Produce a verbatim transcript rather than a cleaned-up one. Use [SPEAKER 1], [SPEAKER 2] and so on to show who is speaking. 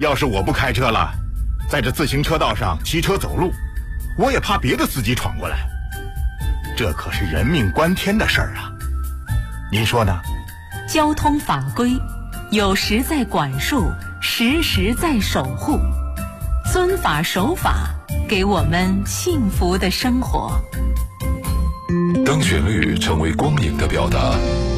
[SPEAKER 1] 要是我不开车了，在这自行车道上骑车走路，我也怕别的司机闯过来。这可是人命关天的事儿啊，您说呢？
[SPEAKER 2] 交通法规有时在管束，时时在守护，遵法守法，给我们幸福的生活。
[SPEAKER 3] 当旋律成为光影的表达，